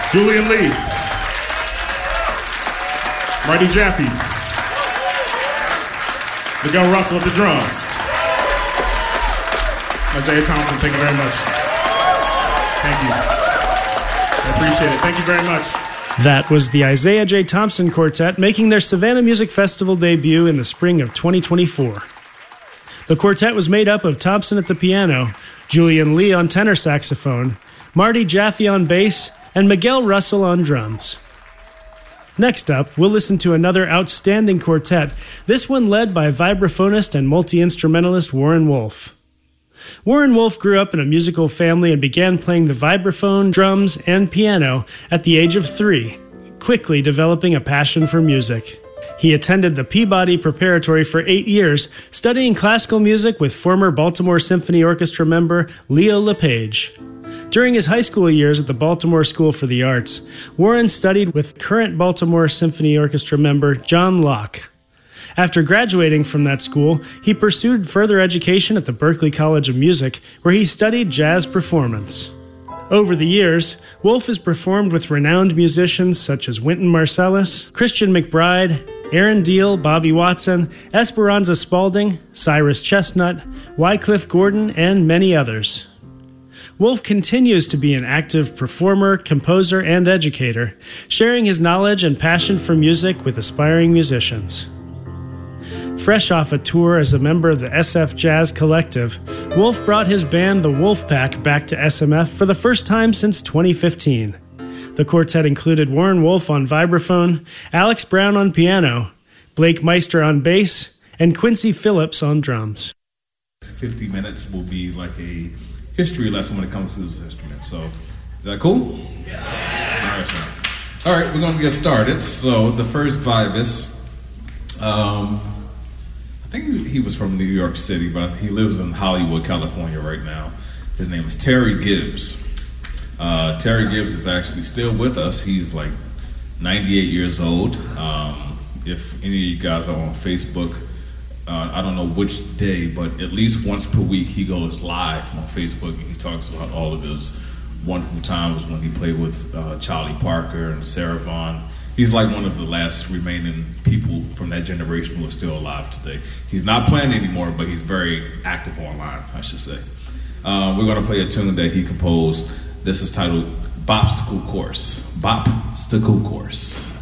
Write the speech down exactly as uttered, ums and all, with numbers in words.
Julian Lee. Marty Jaffe. Miguel Russell at the drums. Isaiah Thompson, thank you very much. Thank you. I appreciate it. Thank you very much. That was the Isaiah J. Thompson Quartet making their Savannah Music Festival debut in the spring of twenty twenty-four. The quartet was made up of Thompson at the piano, Julian Lee on tenor saxophone, Marty Jaffe on bass, and Miguel Russell on drums. Next up, we'll listen to another outstanding quartet, this one led by vibraphonist and multi-instrumentalist Warren Wolf. Warren Wolf grew up in a musical family and began playing the vibraphone, drums, and piano at the age of three, quickly developing a passion for music. He attended the Peabody Preparatory for eight years, studying classical music with former Baltimore Symphony Orchestra member Leo LePage. During his high school years at the Baltimore School for the Arts, Warren studied with current Baltimore Symphony Orchestra member John Locke. After graduating from that school, he pursued further education at the Berklee College of Music, where he studied jazz performance. Over the years, Wolf has performed with renowned musicians such as Wynton Marsalis, Christian McBride, Aaron Deal, Bobby Watson, Esperanza Spalding, Cyrus Chestnut, Wycliffe Gordon, and many others. Wolf continues to be an active performer, composer, and educator, sharing his knowledge and passion for music with aspiring musicians. Fresh off a tour as a member of the S F Jazz Collective, Wolf brought his band The Wolfpack back to S M F for the first time since twenty fifteen. The quartet included Warren Wolf on vibraphone, Alex Brown on piano, Blake Meister on bass, and Quincy Phillips on drums. fifty minutes will be like a history lesson when it comes to this instrument. So, is that cool? Yeah. All right, sir. All right, we're going to get started. So, the first vivist, um, I think he was from New York City, but he lives in Hollywood, California right now. His name is Terry Gibbs. Uh, Terry Gibbs is actually still with us. He's like ninety-eight years old. Um, if any of you guys are on Facebook, uh, I don't know which day, but at least once per week he goes live on Facebook and he talks about all of his wonderful times when he played with uh, Charlie Parker and Sarah Vaughan. He's like one of the last remaining people from that generation who are still alive today. He's not playing anymore, but he's very active online, I should say. Uh, we're going to play a tune that he composed. This is titled Bopsicle Course. Bopsicle Course.